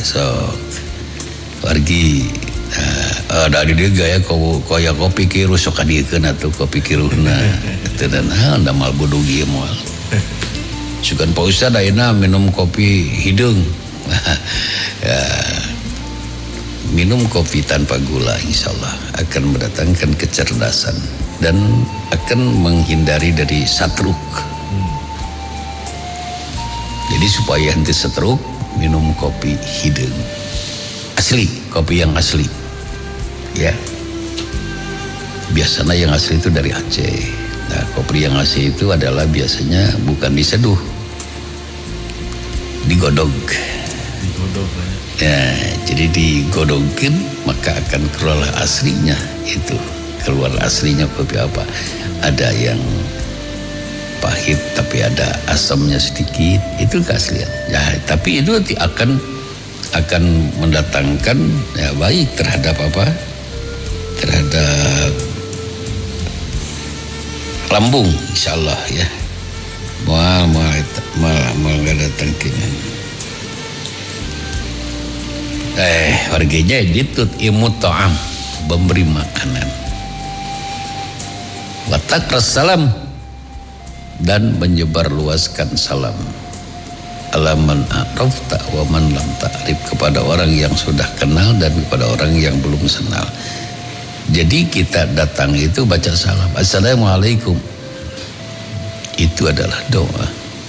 sok wargi dari dia gaya koya kopi kiru sok kadiekeun atuh kopi kiruhna teu dan mal bodogi moal sugan Pak Ustad ayeuna minum kopi hidung ya, minum kopi tanpa gula insyaallah akan mendatangkan kecerdasan dan akan menghindari dari satruk. Jadi supaya henti satruk minum kopi hidung asli, kopi yang asli ya. Biasanya yang asli itu dari Aceh. Nah, kopi yang asli itu adalah biasanya bukan diseduh, digodog ya. Jadi digodogin maka akan keluar aslinya itu. Keluar aslinya kopi apa? Ada yang pahit tapi ada asamnya sedikit, itu keaslian ya. Tapi itu akan mendatangkan ya, baik terhadap apa? Terhadap lambung insyaallah ya. Mal datangkeun. Warganya ditut imut ta'am, memberi makanan. Watakras salam, dan menyebarluaskan salam. Alaman a'rafta wa man lam ta'rif, kepada orang yang sudah kenal dan kepada orang yang belum kenal. Jadi kita datang itu baca salam, assalamualaikum, itu adalah doa.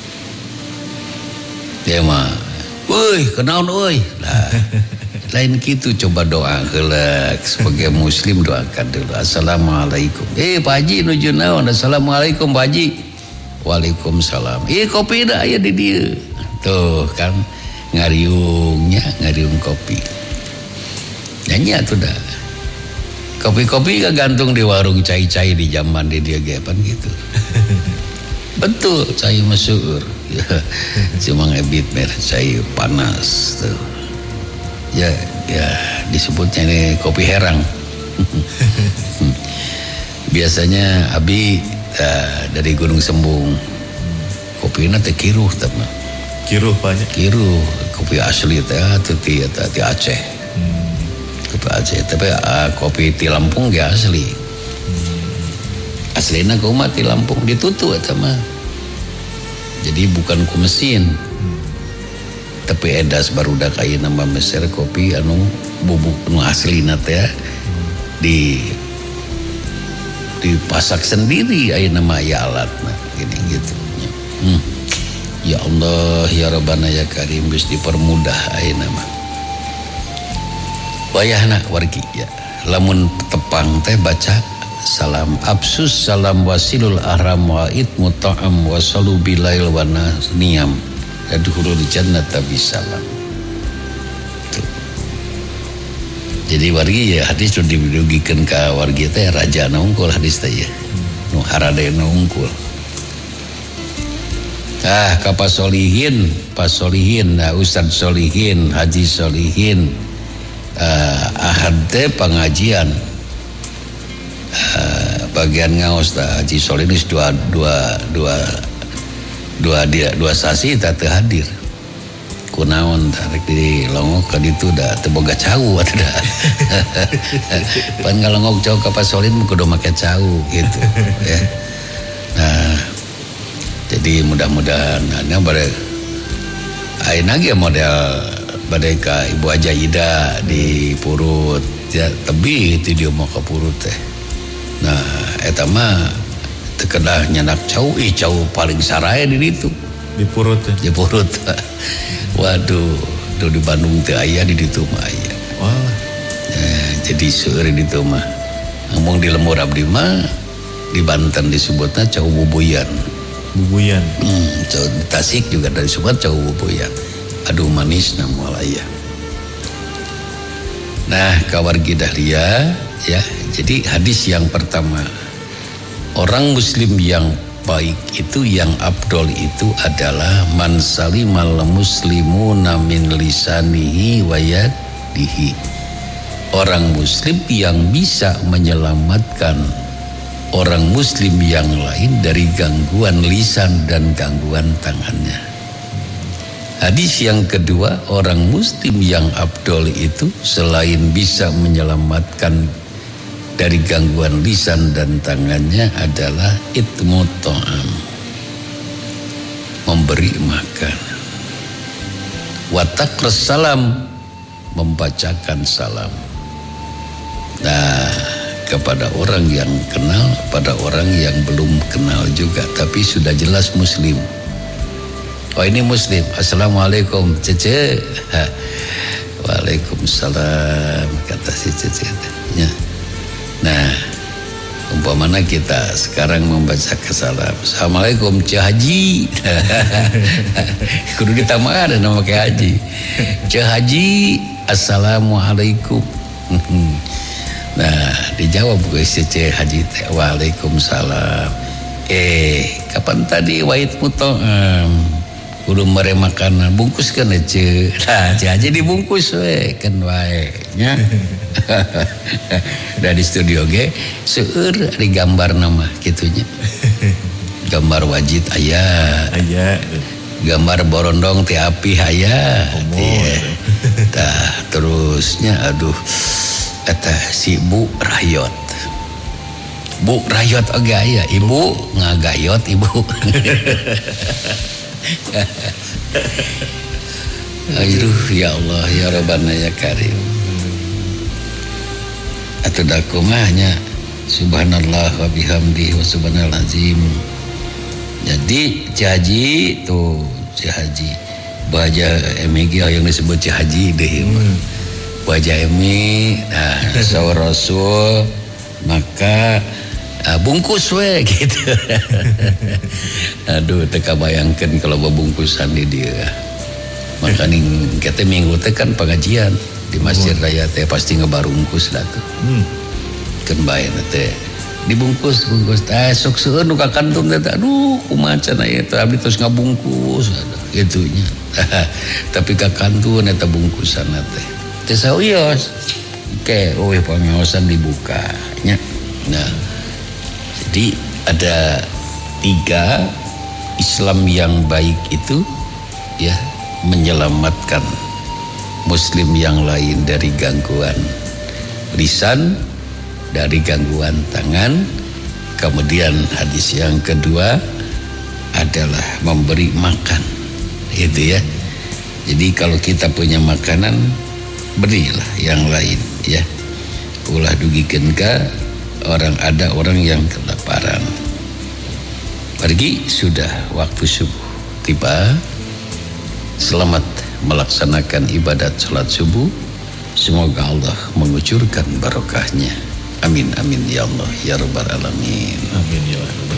Dia mah, woi kenaon woi, lah lain gitu, coba doa heula sebagai muslim, doakan dulu assalamualaikum. Pak Haji nuju naon? Assalamualaikum Pak Haji. Waalaikumsalam. Kopi dah aya di dieu. Tuh kan ngariung kopi. Nyanyi atuh dah. Kopi-kopi gantung di warung cai-cai di zaman di dia gepan gitu. Betul, cai masyhur. Cuma ngebit merah cai panas tuh. Ya disebutnya ini kopi herang. Biasanya Abi dari Gunung Sembung, kopinya teh kiruh teman. Kiruh banyak. Kiruh, kopi asli teh ti Aceh. Kopi Aceh, tapi kopi ti Lampung ge asli. Aslina kumaha ti Lampung ditutu eta mah. Jadi bukan ku mesin. Tapi edas barudak ayeuna mah meser kopi anu bubuk anu aslina teh dipasak sendiri ayeuna mah aya alatna gini gitu. Ya Allah ya Rabbana ya Karim, geus dipermudah ayeuna mah. Wayahna wargi ya. Lamun tepang teh baca salam absus salam wasilul ahram wa itmu ta'am wa salu bilail wa niyam yadkhulul jannata bisalam. Jadi wargi ya hadis sudah didugikan ke wargi teh raja na unggul hadis teh ya. Nu haradena unggul. Ka pasolihin, Ustad Solihin, Haji Solihin, ahad teh pengajian. Bagian ngaos tah Haji Solihin dua sasi tak hadir. Kunaon tarik di longok ka ditu da teu boga cau atuh da. Pan ngalongok cau ka Pasolin kudu make cau gitu ya. Nah, jadi mudah-mudahan bade ayeuna ge model bade ka Ibu Haja Ida di Purut ya, tebih ti dieu mah ka Purut teh. Nah, eta mah teu kedah nyandak cau, cau paling saraya di ditu. Di Purut. Di Purut. Waduh, di Bandung teu aya, di ditu mah aya. Wah. Jadi seueur di ditu mah. Ngomong di Lembur abdi mah di Banten disebutna cau bubuyan. Bubuyan. Cau di Tasik juga dari disebut cau bubuyan. Aduh manis moal aya. Nah, kawargi dahlia ya. Jadi hadis yang pertama, orang muslim yang baik itu, yang afdol itu adalah man salimal muslimuna min lisanihi wa yadihi. Orang muslim yang bisa menyelamatkan orang muslim yang lain dari gangguan lisan dan gangguan tangannya. Hadis yang kedua, orang muslim yang afdol itu selain bisa menyelamatkan dari gangguan lisan dan tangannya adalah itmut ta'am, memberi makan, wa taqras salam, membacakan salam. Nah, kepada orang yang kenal, pada orang yang belum kenal juga tapi sudah jelas muslim. Oh ini muslim, assalamualaikum cece. Waalaikumsalam, kata si cece. Nah, umpamanya kita sekarang membaca salam, assalamualaikum Ceh Haji. Kudu ditambah ada nama kayak Haji. Ceh Haji, assalamualaikum. Nah, dijawab gue si Ceh Haji, waalaikumsalam. Kapan tadi wait muto'am? Kudu mere makanan bungkus kan aja. Nah, aja dibungkus we kan wae nya. Dari studio ge seueur di gambar nama kitunya. Gambar wajit aya. Gambar borondong ti api aya. Tah terusnya aduh eta si Bu Rayot. Bu Rayot oge aya, ibu ngagayot ibu. Aduh ya Allah ya Rabbana ya Karim. Atuh da kumahnya subhanallah wa bihamdihi wa subhanal azim. Jadi Haji tuh Haji baja emigi yang disebut Haji deh. Baja emi nah saur Rasul maka bungkus we gitu. Aduh teka bayangkan kalau bungkusan di dia. Maka ning kita minggu teh kan pengajian di Masjid Raya teh pasti ngebarungkus dah tuh. Kan bae teh dibungkus sok seueur nu ka kantung teh aduh kumaha cenah ieu teh abdi terus ngabungkus gitunya. Tapi ka kantung eta bungkusan teh. Teh sauyos. Oke, pangaosan dibuka nya. Nah, jadi ada 3 Islam yang baik itu ya menyelamatkan muslim yang lain dari gangguan lisan, dari gangguan tangan. Kemudian hadis yang kedua adalah memberi makan, itu ya. Jadi kalau kita punya makanan, berilah yang lain ya. Ulah dugikeun ka ada orang yang kelaparan. Pergi sudah waktu subuh tiba. Selamat melaksanakan ibadat salat subuh. Semoga Allah mengucurkan barokahnya. Amin amin ya Allah ya rabbal alamin. Amin ya Allah.